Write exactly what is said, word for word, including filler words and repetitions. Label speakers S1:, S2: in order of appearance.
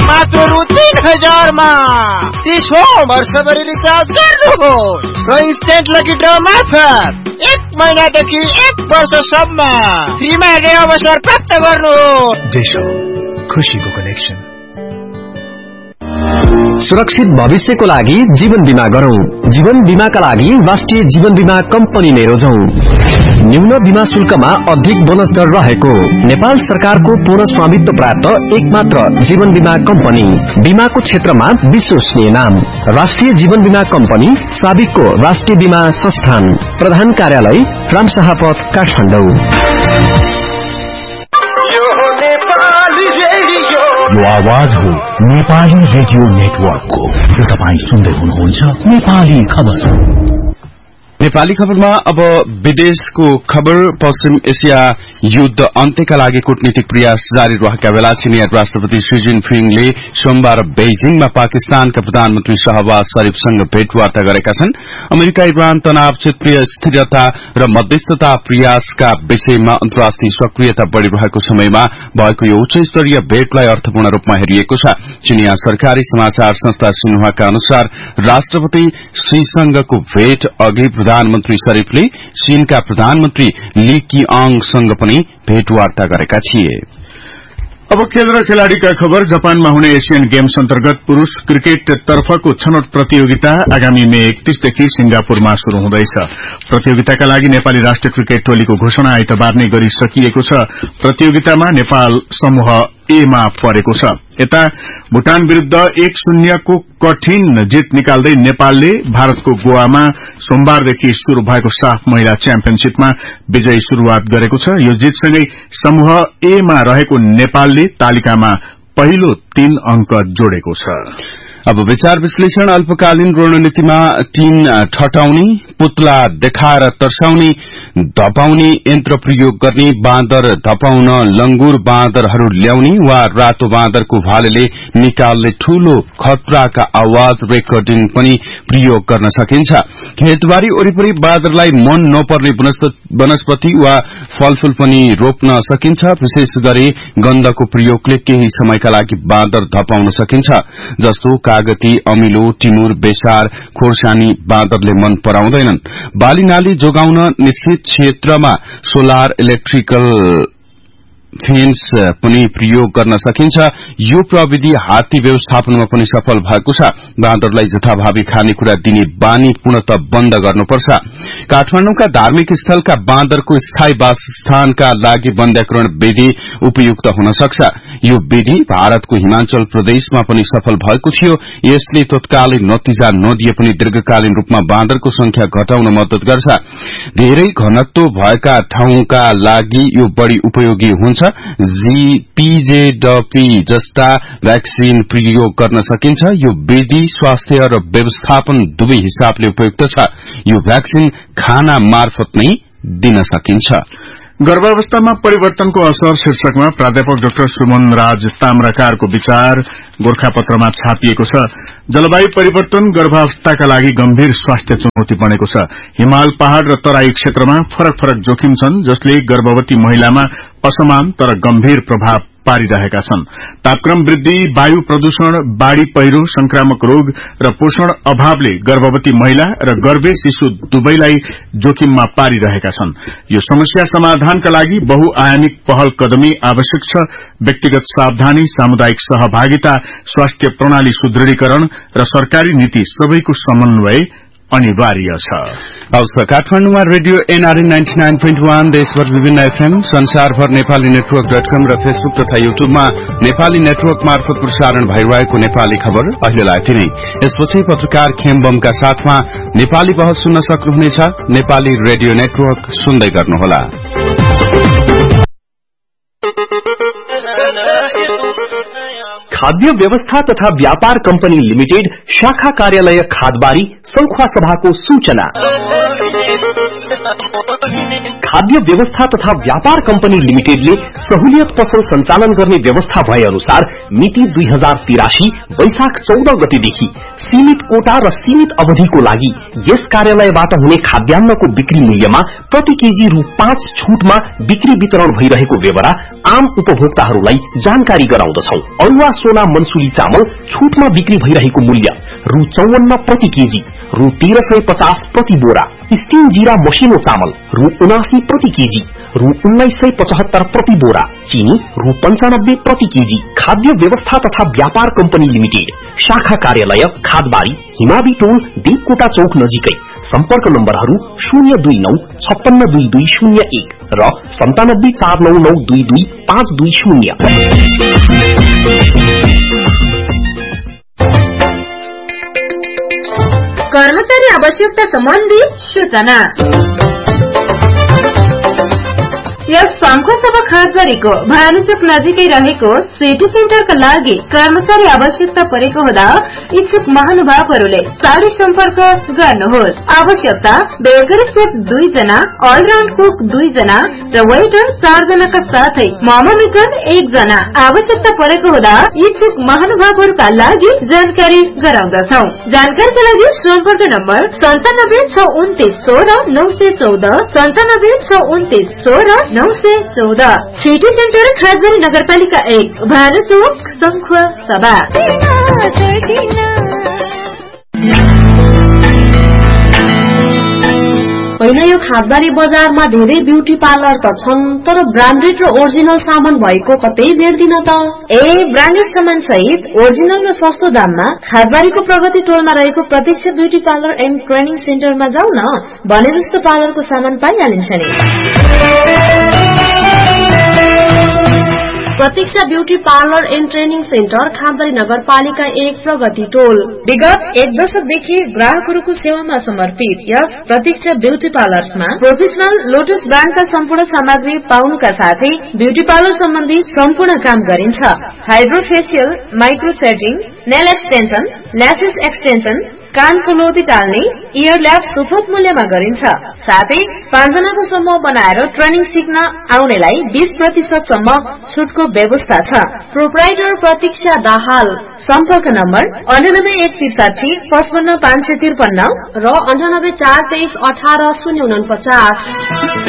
S1: मात्र रु तीन हजारमा तीसौं वर्षभरि रिचार्ज गर्नुहोस् र इन्स्टेन्ट लकी ड्र मार्फत एक महिनादेखि एक वर्षसम्म फ्रीमा हेर्ने अवसर प्राप्त गर्नुहोस्।
S2: देशो खुशीको कनेक्सन।
S3: सुरक्षित भविष्यको लागि जीवन बीमा गरौं। जीवन बीमाका लागि राष्ट्रिय जीवन बीमा कम्पनी नै रोजौं। न्यून बीमा शुल्कमा अधिक बोनस दर रहेको नेपाल सरकारको पूर्ण स्वामित्व प्राप्त एकमात्र जीवन बीमा कम्पनी। बीमाको क्षेत्रमा विश्वसनीय नाम राष्ट्रिय जीवन बीमा कम्पनी, साबिकको राष्ट्रिय बीमा संस्थान। प्रधान कार्यालय रामशाहपथ, काठमाडौँ।
S4: यो आवाज हो नेपाली रेडियो नेटवर्कको र तपाईं सुन्दै हुनुहुन्छ नेपाली खबर।
S5: नेपाली खबरमा अब विदेशको खबर। पश्चिम एसिया युद्ध अन्त्यका लागि कूटनीतिक प्रयास जारी रहेका बेला चिनिया राष्ट्रपति शी जिनपिङले सोमबार बेजिङमा पाकिस्तानका प्रधानमन्त्री शहबाज शरीफसँग भेटवार्ता गरेका छन्। अमेरिका इरान तनाव, क्षेत्रीय स्थिरता र मध्यस्थता प्रयासका विषयमा अन्तर्राष्ट्रिय सक्रियता बढ़िरहेको समयमा भएको यो उच्च स्तरीय भेटलाई अर्थपूर्ण रूपमा हेरिएको छ। चिनिया सरकारी समाचार संस्था सिन्हुआका अनुसार राष्ट्रपति शीसँगको भेट अघि प्रधानमन्त्री शरीफले चीनका प्रधानमन्त्री ली किआङसँग पनि भेटवार्ता गरेका थिए।
S6: अब खेल र खेलाड़ीका खबर। जापानमा हुने एशियन गेम्स अन्तर्गत पुरूष क्रिकेट तर्फको छनौट प्रतियोगिता आगामी मे एकतीसदेखि सिंगापुरमा शुरू हुँदैछ। प्रतियोगिताका लागि नेपाली राष्ट्रिय क्रिकेट टोलीको घोषणा आइतबार नै गरिसकिएको छ। प्रतियोगितामा नेपाल समूह ए मा परेको छ। यता भूटान विरूद्ध एक शून्यको कठिन जित निकाल्दै नेपालले भारतको गोवामा सोमबारदेखि शुरू भएको साफ महिला च्याम्पियनशीपमा विजयी शुरूआत गरेको छ। यो जितसँगै समूह ए मा रहेको नेपालले तालिकामा पहिलो तीन अंक जोडेको छ।
S5: अब विचार विश्लेषण। अल्पकालीन रणनीतिमा टीन ठटाउने, पुतला देखाएर तर्साउने, धपाउने यन्त्र प्रयोग गर्ने, बाँदर धपाउन लंगुर बाँदरहरू ल्याउने वा रातो बाँदरको भालेले निकाल्ने ठूलो खतराका आवाज रेकर्डिङ पनि प्रयोग गर्न सकिन्छ। खेतबारी वरिपरि बाँदरलाई मन नपर्ने वनस्पति वा फलफूल पनि रोप्न सकिन्छ। विशेष गरी गन्धको प्रयोगले केही समयका लागि बाँदर धपाउन सकिन्छ। जस्तो कागती, अमिलो, टिमुर, बेसार, खोर्सानी बाँदरले मन पराउँदैनन्। बाली नाली जोगाउन निश्चित क्षेत्रमा सोलर इलेक्ट्रिकल फेन्स पनि प्रयोग गर्न सकिन्छ। यो प्रविधि हात्ती व्यवस्थापनमा पनि सफल भएको छ। बाँदरलाई जथाभावी खानेकुरा दिने बानी पूर्णतः बन्द गर्नुपर्छ। काठमाडौँका धार्मिक स्थलका बाँदरको स्थायी वासस्थानका लागि वन्ध्याकरण विधि उपयुक्त हुन सक्छ। यो विधि भारतको हिमाचल प्रदेशमा पनि सफल भएको थियो। यसले तत्कालीन नतिजा नदिए पनि दीर्घकालीन रूपमा बाँदरको संख्या घटाउन मद्दत गर्छ। धेरै घनत्व भएका ठाउँका लागि यो बढ़ी उपयोगी हुन्छ। पीजेडपी जस्ता भ्याक्सिन प्रयोग गर्न सकिन्छ। यो विधि स्वास्थ्य र व्यवस्थापन दुवै हिसाबले उपयुक्त छ। यो भ्याक्सिन खाना मार्फत नै दिन सकिन्छ।
S6: गर्भावस्थामा परिवर्तनको असर शीर्षकमा प्राध्यापक डाक्टर सुमन राज ताम्राकारको विचार गोरखापत्रमा छापिएको छ। जलवायु परिवर्तन गर्भावस्थाका लागि गम्भीर स्वास्थ्य चुनौती बनेको छ। हिमाल, पहाड़ र तराई क्षेत्रमा फरक फरक जोखिम छन् जसले गर्भवती महिलामा असमान तर गम्भीर प्रभाव पारिरहेका छन्। तापक्रम वृद्धि, वायु प्रदूषण, बाढ़ी पहिरो, संक्रामक रोग र पोषण अभावले गर्भवती महिला र गर्भे शिशु दुवैलाई जोखिममा पारिरहेका छन्। यो समस्या समाधानका लागि बहुआयामिक पहल कदमी आवश्यक छ। व्यक्तिगत सावधानी, सामुदायिक सहभागिता, स्वास्थ्य प्रणाली सुदृढीकरण र सरकारी नीति सबैको समन्वय अनिवार्य छ।
S5: अवसर काठमाडौँमा radio NRN ninety nine point one, देशभर विभिन्न एफएम, संसारभर नेपाली नेटवर्क डट कम र फेसबुक तथा युट्युबमा नेपाली नेटवर्क मार्फत प्रसारण भइरहेको नेपाली खबर अहिलेलाई यति नै। यसपछि पत्रकार खेमबमका साथमा नेपाली बहस सुन्न सक्नुहुनेछ। नेपाली रेडियो नेटवर्क सुन्दै गर्नुहोला।
S3: खाद्य व्यवस्था तथा व्यापार कंपनी लिमिटेड शाखा कार्यालय खादबारी संखुवा सभाको सूचना। खाद्य व्यवस्था तथा व्यापार कंपनी लिमिटेडले सहुलियत पसल सञ्चालन गर्ने व्यवस्था भए अनुसार मिति दुई हजार तिरासी वैशाख चौध गतेदेखि सीमित कोटा र सीमित अवधिको लागि यस कार्यालयबाट हुने खाद्यान्नको बिक्री मूल्यमा प्रति केजी रु पाँच छूटमा बिक्री वितरण भइरहेको बेहोरा आम उपभोक्ताहरूलाई जानकारी गराउँदछौं। अरुवा तोला मनसुली चामल छुटमा बिक्री भइरहेको मूल्य रु चौवन्न प्रति केजी, रु तेह्र सय पचास प्रति बोरा। स्टिम जीरा मसिनो चामल रु उनासी प्रति केजी, रु उन्नाइस सय पचहत्तर प्रति बोरा। चीनी रु पञ्चानब्बे प्रति केजी। खाद्य व्यवस्था तथा व्यापार कम्पनी लिमिटेड, शाखा कार्यालय खादबारी, हिमावी टोल, देवकोटा चौक नजिकै। सम्पर्क नम्बरहरू शून्य दुई नौ छप्पन्न दुई दुई शून्य एक र सन्तानब्बे चार नौ नौ दुई दुई पाँच दुई शून्य।
S7: कर्मचारी आवश्यकता सम्बन्धी सूचना। यस फार्मको सभ खासगरीको भानुचोक नजिकै रहेको सिटी सेन्टरका लागि कर्मचारी आवश्यकता परेको हुँदा इच्छुक महानुभावहरूले चाँडै सम्पर्क गर्नुहोस्। आवश्यकता बेकरी सेफ दुई जना, अलराउन्ड कुक दुई जना र वेटर चार जनाका साथै मोमो मेकर एक जना आवश्यकता परेको हुँदा इच्छुक महानुभावहरूका लागि जानकारी गराउँदछौ। जानकारीका लागि सम्पर्क नम्बर सन्तानब्बे छ उन्तिस सोह्र नौ सय चौध सन्तानब्बे छ उन्तिस सोह्र नौ सय चौध। सिटी सेन्टर खासबारी नगरपालिका एक, भानुचोक, सङ्खुवा सभा।
S8: होइन, यो खादबारी बजारमा धेरै ब्युटी पार्लर त छन्, तर ब्रान्डेड र ओरिजिनल सामान भएको कतै भेट्दिन त।
S7: ए ब्रान्डेड सामान सहित ओरिजिनल र सस्तो दाममा
S8: खादबारीको प्रगति टोलमा रहेको प्रतीक्षा ब्युटी पार्लर एन्ड ट्रेनिङ सेन्टरमा जाऊ न, भने जस्तो पार्लरको सामान पाइहालिन्छ नि। प्रतीक्षा beauty parlour and training centre खादबारी नगरपालिका एक, प्रगति टोल।
S7: विगत एक वर्षदेखि ग्राहकहरूको सेवामा समर्पित यस प्रतीक्षा ब्युटी पार्लर्समा प्रोफेसनल लोटस ब्रान्डका सम्पूर्ण सामग्री पाउनुका साथै ब्युटी पार्लर सम्बन्धी सम्पूर्ण काम गरिन्छ। Hydro facial, micro setting, nail extension, lashes extension, कानको लोदी टाल्ने, इयर ल्याब सुपथ मूल्यमा गरिन्छ। साथै पाँचजनाको समूह बनाएर ट्रेनिङ सिक्न आउनेलाई बीस प्रतिशत सम्म छुटको व्यवस्था छ।
S8: प्रोप्राइटर प्रतीक्षा दाहाल।
S7: सम्पर्क नम्बर अन्ठानब्बे एक त्रिसाठी पचपन्न पाँच सय त्रिपन्न
S8: र अन्ठानब्बे चार तेइस अठार शून्य उनपचास।